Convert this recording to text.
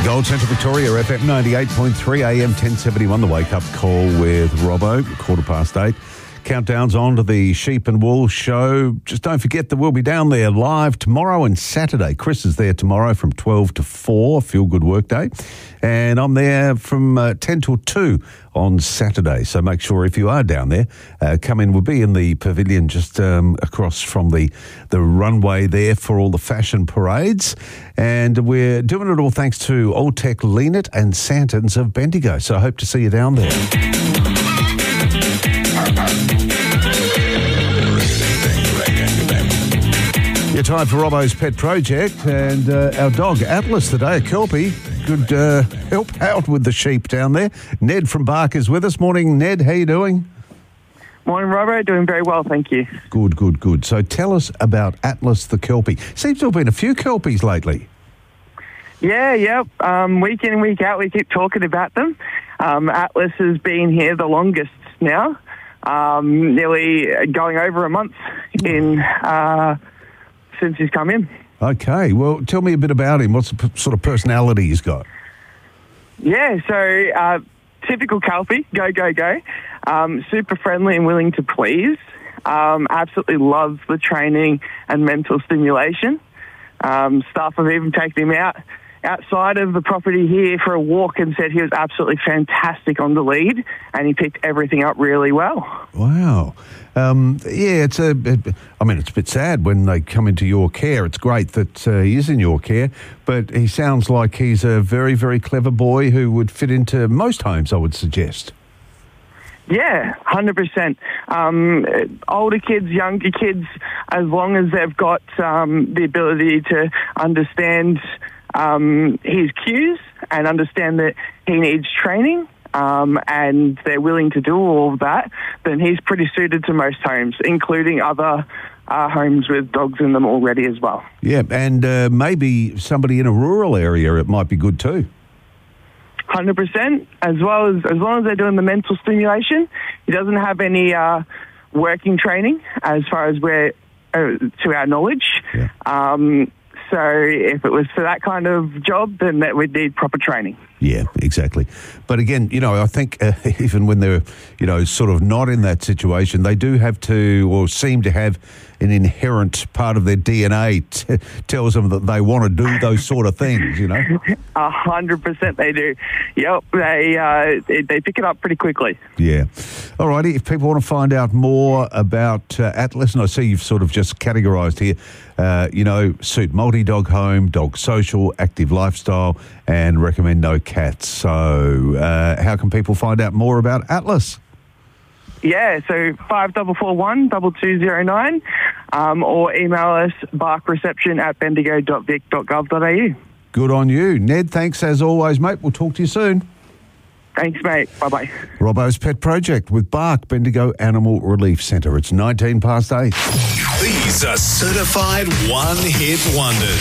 Gold Central Victoria, FM 98.3 AM 1071, the wake-up call with Robbo, 8:15. Countdowns on to the Sheep and Wool show. Just don't forget that we'll be down there live tomorrow and Saturday. Chris is there tomorrow from 12 to 4, Feel Good Work Day. And I'm there from 10 till 2 on Saturday. So make sure if you are down there, come in. We'll be in the pavilion just across from the runway there for all the fashion parades. And we're doing it all thanks to Old Tech Leanit and Santons of Bendigo. So I hope to see you down there. Your time for Robbo's Pet Project, and our dog Atlas today, a Kelpie, could help out with the sheep down there. Ned from Bark is with us. Morning, Ned. How you doing? Morning, Robbo. Doing very well, thank you. Good. So tell us about Atlas the Kelpie. Seems to have been a few Kelpies lately. Yeah. Week in and week out, we keep talking about them. Atlas has been here the longest now, nearly going over a month since he's come in. Okay, well, tell me a bit about him. What's the sort of personality he's got? Yeah, so typical Kelpie, go. Super friendly and willing to please. Absolutely loves the training and mental stimulation. Staff have even taken him outside of the property here for a walk and said he was absolutely fantastic on the lead, and he picked everything up really well. Wow. It's a bit sad when they come into your care. It's great that he is in your care, but he sounds like he's a very, very clever boy who would fit into most homes, I would suggest. Yeah, 100%. Older kids, younger kids, as long as they've got the ability to understand his cues and understand that he needs training, and they're willing to do all of that, then he's pretty suited to most homes, including other homes with dogs in them already as well. Yeah, and maybe somebody in a rural area, it might be good too. 100%. As long as they're doing the mental stimulation, he doesn't have any working training as far as to our knowledge. Yeah. So if it was for that kind of job, then that would need proper training. Yeah, exactly. But again, I think even when they're, sort of not in that situation, they do have to, or seem to have, an inherent part of their DNA tells them that they want to do those sort of things, 100% they do. Yep, they pick it up pretty quickly. Yeah. All righty, if people want to find out more about Atlas, and I see you've sort of just categorised here, suit multi-dog home, dog social, active lifestyle, and recommend no cats. So how can people find out more about Atlas? Yeah, so 5441 2209, or email us barkreception@bendigo.vic.gov.au. Good on you. Ned, thanks as always, mate. We'll talk to you soon. Thanks, mate. Bye-bye. Robbo's Pet Project with Bark, Bendigo Animal Relief Centre. It's 8:19. These are certified one-hit wonders.